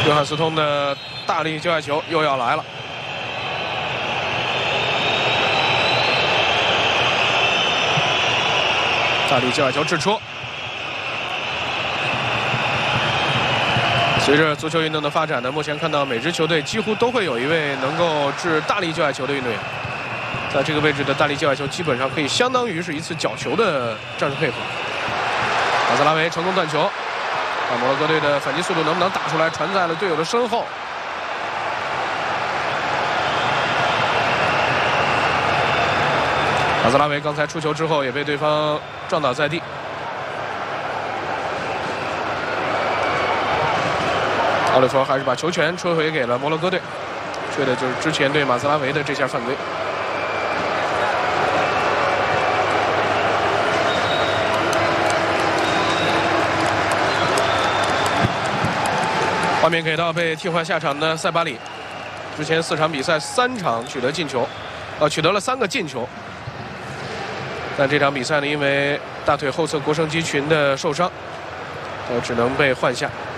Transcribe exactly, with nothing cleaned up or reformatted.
约翰斯通的大力界外球又要来了。大力界外球掷出。随着足球运动的发展呢，目前看到每支球队几乎都会有一位能够掷大力界外球的运动员。在这个位置的大力界外球基本上可以相当于是一次角球的战术配合。马兹拉维成功断球。 那摩洛哥队的反击速度能不能打出来？传在了队友的身后。马兹拉维刚才出球之后也被对方撞倒在地。奥利弗还是把球权吹回给了摩洛哥队，吹的就是之前对马兹拉维的这下犯规。 画面给到被替换下场的塞巴里，之前四场比赛三场取得进球，呃，取得了三个进球。但这场比赛呢，因为大腿后侧腘绳肌群的受伤，呃，只能被换下。